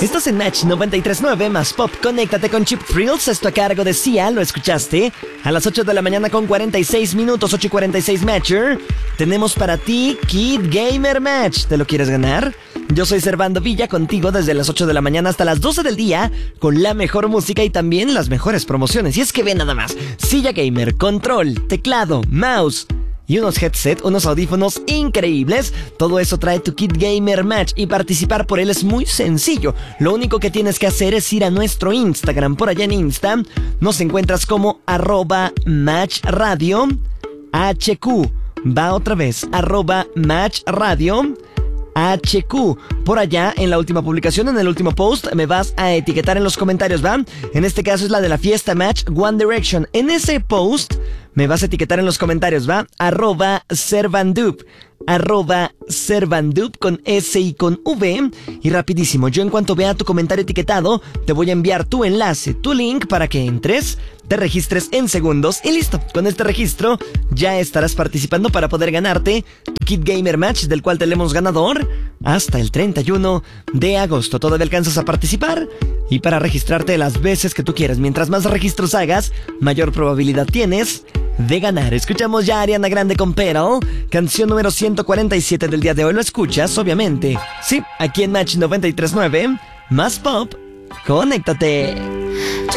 Estás en Match 93.9 más Pop. Conéctate con Chip Thrills. Esto a cargo de Sia, ¿lo escuchaste? A las 8 de la mañana con 46 minutos, 8 y 46 Matcher. Tenemos para ti Kid Gamer Match. ¿Te lo quieres ganar? Yo soy Servando Villa, contigo desde las 8 de la mañana hasta las 12 del día, con la mejor música y también las mejores promociones. Y es que ve nada más: silla gamer, control, teclado, mouse y unos headset, unos audífonos increíbles. Todo eso trae tu Kid Gamer Match y participar por él es muy sencillo. Lo único que tienes que hacer es ir a nuestro Instagram. Por allá en Insta nos encuentras como @matchradio HQ. Va otra vez, @matchradio HQ. Por allá, en la última publicación, en el último post, me vas a etiquetar en los comentarios, ¿va? En este caso es la de la fiesta Match One Direction. En ese post me vas a etiquetar en los comentarios, ¿va? @Servandup. @Servandup con S y con V. Y rapidísimo, yo en cuanto vea tu comentario etiquetado, te voy a enviar tu enlace, tu link para que entres, te registres en segundos y listo. Con este registro ya estarás participando para poder ganarte Kid Gamer Match, del cual tenemos ganador hasta el 31 de agosto. Todavía alcanzas a participar y para registrarte las veces que tú quieras. Mientras más registros hagas, mayor probabilidad tienes de ganar. Escuchamos ya a Ariana Grande con Pearl, canción número 147 del día de hoy. Lo escuchas, obviamente, sí, aquí en Match 93.9 más Pop. Conéctate.